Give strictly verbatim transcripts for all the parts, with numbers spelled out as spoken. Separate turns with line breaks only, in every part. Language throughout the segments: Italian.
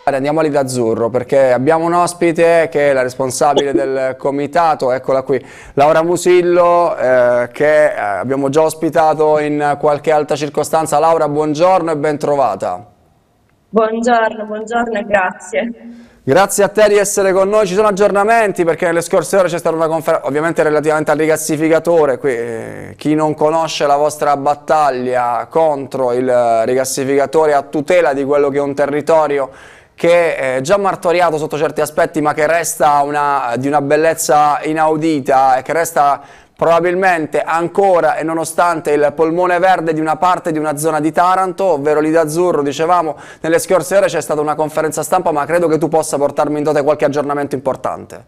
Andiamo all'Ida Azzurro perché abbiamo un ospite che è la responsabile del comitato, eccola qui, Laura Musillo, eh, che eh, abbiamo già ospitato in qualche altra circostanza. Laura, buongiorno e ben trovata.
Buongiorno, buongiorno e grazie.
Grazie a te di essere con noi. Ci sono aggiornamenti perché nelle scorse ore c'è stata una conferenza, ovviamente relativamente al rigassificatore. Qui, eh, chi non conosce la vostra battaglia contro il rigassificatore a tutela di quello che è un territorio che è già martoriato sotto certi aspetti, ma che resta una, di una bellezza inaudita e che resta probabilmente ancora e nonostante il polmone verde di una parte di una zona di Taranto, ovvero l'Ida Azzurro. Dicevamo, nelle scorse ore c'è stata una conferenza stampa, ma credo che tu possa portarmi in dote qualche aggiornamento importante.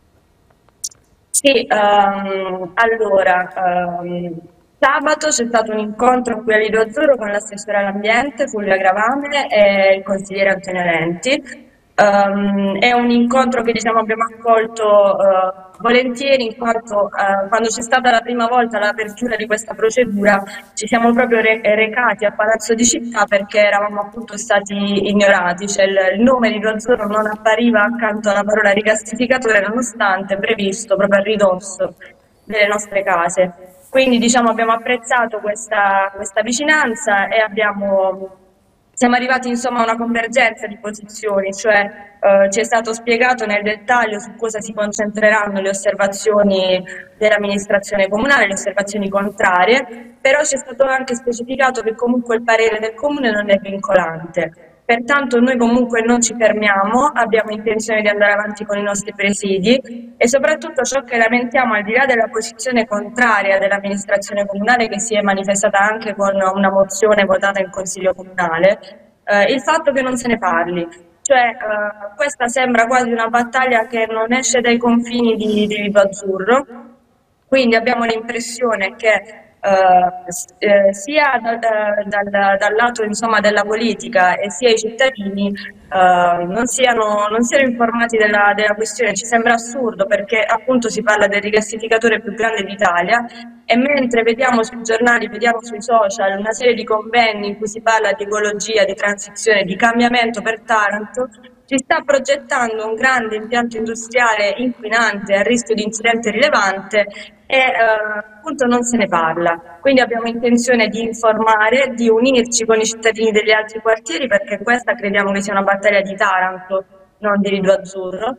Sì, ehm, allora, ehm, sabato c'è stato un incontro qui a Lido Azzurro con l'assessore all'ambiente Fulvia Gravame e il consigliere Antonio Lenti. Ehm, è un incontro che diciamo, abbiamo accolto eh, volentieri in quanto eh, quando c'è stata la prima volta l'apertura di questa procedura ci siamo proprio re- recati a Palazzo di Città perché eravamo appunto stati ignorati, cioè il, il nome di Lido Azzurro non appariva accanto alla parola rigassificatore nonostante previsto proprio a ridosso delle nostre case. Quindi diciamo, abbiamo apprezzato questa, questa vicinanza e abbiamo, siamo arrivati insomma a una convergenza di posizioni, cioè eh, ci è stato spiegato nel dettaglio su cosa si concentreranno le osservazioni dell'amministrazione comunale, le osservazioni contrarie, però ci è stato anche specificato che comunque il parere del comune non è vincolante. Pertanto noi comunque non ci fermiamo, abbiamo intenzione di andare avanti con i nostri presidi e soprattutto ciò che lamentiamo, al di là della posizione contraria dell'amministrazione comunale che si è manifestata anche con una mozione votata in Consiglio Comunale, eh, il fatto che non se ne parli. Cioè eh, questa sembra quasi una battaglia che non esce dai confini di, di Lido Azzurro, quindi abbiamo l'impressione che eh, eh, sia dal, dal, dal lato insomma, della politica e sia i cittadini eh, non, siano, non siano informati della, della questione. Ci sembra assurdo perché appunto si parla del rigassificatore più grande d'Italia e mentre vediamo sui giornali, vediamo sui social una serie di convegni in cui si parla di ecologia, di transizione, di cambiamento per Taranto, si sta progettando un grande impianto industriale inquinante a rischio di incidente rilevante e eh, appunto non se ne parla. Quindi abbiamo intenzione di informare, di unirci con i cittadini degli altri quartieri perché questa crediamo che sia una battaglia di Taranto, non di Lido Azzurro,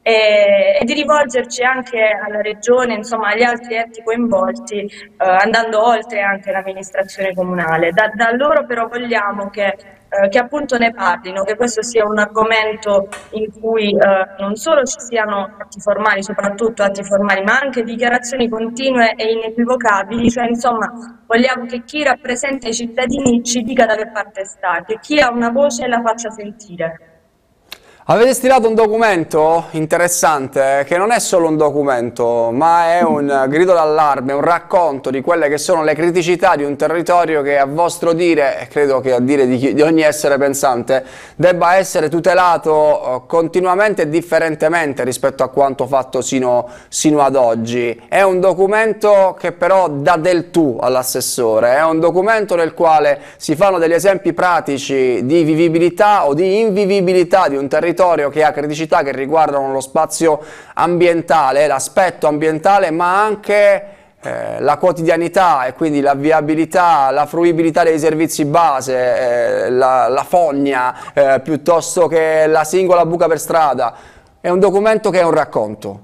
e, e di rivolgerci anche alla regione, insomma agli altri enti coinvolti, eh, andando oltre anche l'amministrazione comunale. Da, da loro però vogliamo che Eh, che appunto ne parlino, che questo sia un argomento in cui eh, non solo ci siano atti formali, soprattutto atti formali, ma anche dichiarazioni continue e inequivocabili, cioè insomma vogliamo che chi rappresenta i cittadini ci dica da che parte sta, che chi ha una voce la faccia sentire.
Avete stilato un documento interessante che non è solo un documento, ma è un grido d'allarme, un racconto di quelle che sono le criticità di un territorio che a vostro dire, e credo che a dire di, chi, di ogni essere pensante, debba essere tutelato continuamente e differentemente rispetto a quanto fatto sino, sino ad oggi. È un documento che però dà del tu all'assessore, è un documento nel quale si fanno degli esempi pratici di vivibilità o di invivibilità di un territorio che ha criticità che riguardano lo spazio ambientale, l'aspetto ambientale, ma anche eh, la quotidianità e quindi la viabilità, la fruibilità dei servizi base, eh, la, la fogna, eh, piuttosto che la singola buca per strada. È un documento che è un racconto.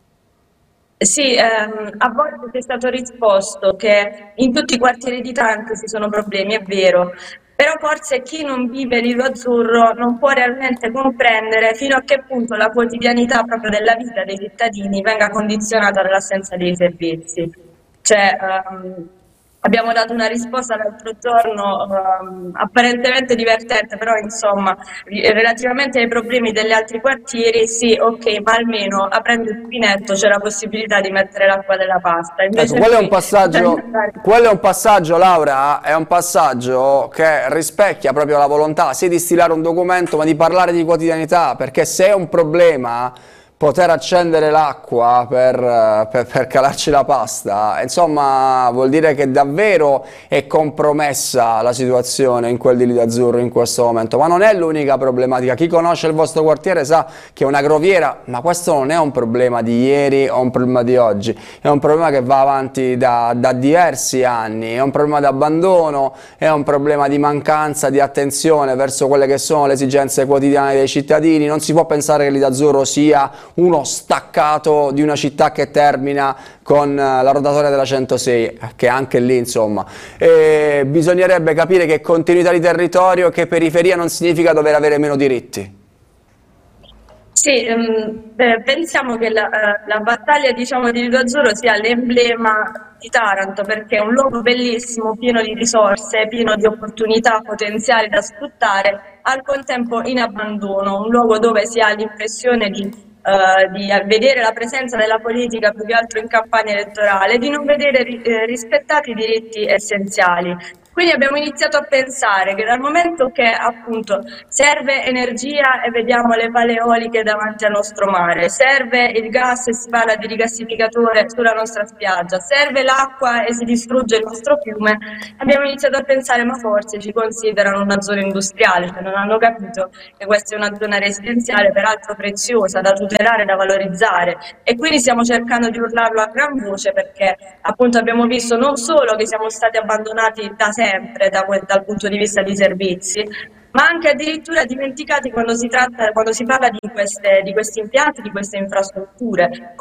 Sì, ehm, a volte ci è stato risposto che in tutti i quartieri di Taranto ci sono problemi, è vero, però forse chi non vive Lido Azzurro non può realmente comprendere fino a che punto la quotidianità proprio della vita dei cittadini venga condizionata dall'assenza dei servizi. Cioè, ehm, abbiamo dato una risposta l'altro giorno ehm, apparentemente divertente, però insomma, ri- relativamente ai problemi degli altri quartieri, sì, ok, ma almeno aprendo il rubinetto c'è la possibilità di mettere l'acqua della pasta.
Ecco,
Invece
quello è un
qui bisogna
passaggio,
andare.
quello è un passaggio, Laura, è un passaggio che rispecchia proprio la volontà sia di stilare un documento ma di parlare di quotidianità, perché se è un problema poter accendere l'acqua per, per, per calarci la pasta, insomma vuol dire che davvero è compromessa la situazione in quel di Lido Azzurro in questo momento, ma non è l'unica problematica. Chi conosce il vostro quartiere sa che è una groviera, ma questo non è un problema di ieri o un problema di oggi, è un problema che va avanti da, da diversi anni, è un problema di abbandono, è un problema di mancanza di attenzione verso quelle che sono le esigenze quotidiane dei cittadini. Non si può pensare che Lido Azzurro sia uno staccato di una città che termina con la rotatoria della centosei, che anche lì insomma e bisognerebbe capire che continuità di territorio, che periferia non significa dover avere meno diritti.
Sì, ehm, beh, pensiamo che la, eh, la battaglia, diciamo, di Lido Azzurro sia l'emblema di Taranto, perché è un luogo bellissimo, pieno di risorse, pieno di opportunità potenziali da sfruttare, al contempo in abbandono, un luogo dove si ha l'impressione di, eh, di vedere la presenza della politica più che altro in campagna elettorale, di non vedere ri- eh, rispettati i diritti essenziali. Quindi abbiamo iniziato a pensare che dal momento che appunto serve energia e vediamo le pale eoliche davanti al nostro mare, serve il gas e si parla di rigassificatore sulla nostra spiaggia, serve l'acqua e si distrugge il nostro fiume, abbiamo iniziato a pensare ma forse ci considerano una zona industriale, cioè non hanno capito che questa è una zona residenziale peraltro preziosa da tutelare, da valorizzare e quindi stiamo cercando di urlarlo a gran voce perché appunto abbiamo visto non solo che siamo stati abbandonati da sempre da quel, dal punto di vista dei servizi, ma anche addirittura dimenticati quando si tratta, quando si parla di, queste, di questi impianti, di queste infrastrutture.